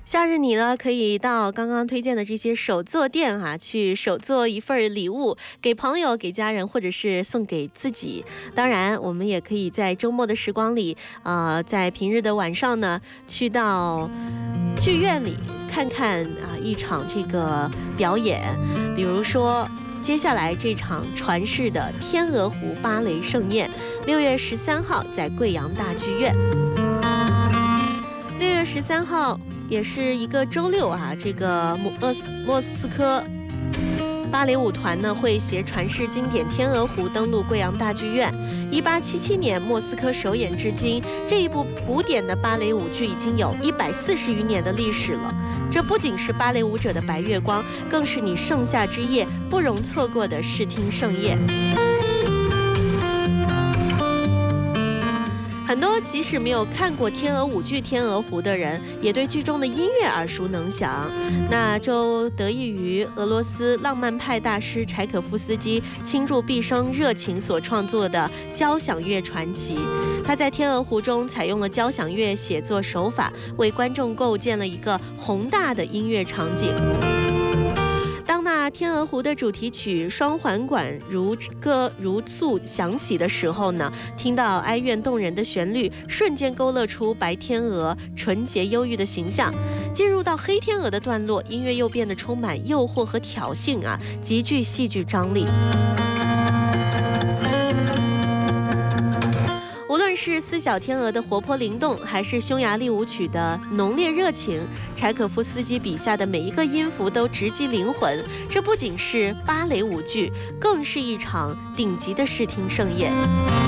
夏日你呢，可以到刚刚推荐的这些手作店去手做一份礼物，给朋友、给家人，或者是送给自己。当然，我们也可以在周末的时光里，在平日的晚上呢，去到剧院里看看一场这个表演，比如说接下来这场传世的《天鹅湖芭蕾盛宴》，6月13号在贵阳大剧院。6月13号。也是一个周六这个莫斯科芭蕾舞团呢会携传世经典《天鹅湖》登陆贵阳大剧院。1877年莫斯科首演至今，这一部古典的芭蕾舞剧已经有140余年的历史了。这不仅是芭蕾舞者的白月光，更是你盛夏之夜不容错过的视听盛宴。很多即使没有看过天鹅舞剧《天鹅湖》的人，也对剧中的音乐耳熟能详。那就得益于俄罗斯浪漫派大师柴可夫斯基倾注毕生热情所创作的交响乐传奇。他在《天鹅湖》中采用了交响乐写作手法，为观众构建了一个宏大的音乐场景。当那天鹅湖的主题曲双簧管如歌如诉响起的时候呢，听到哀怨动人的旋律，瞬间勾勒出白天鹅纯洁忧郁的形象。进入到黑天鹅的段落，音乐又变得充满诱惑和挑衅极具戏剧张力。无论是四小天鹅的活泼灵动，还是匈牙利舞曲的浓烈热情，柴可夫斯基笔下的每一个音符都直击灵魂。这不仅是芭蕾舞剧，更是一场顶级的视听盛宴。